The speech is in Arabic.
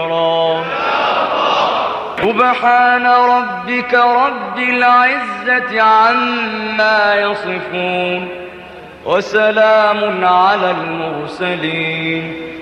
سبحان ربك رب العزة عما يصفون وسلام على المرسلين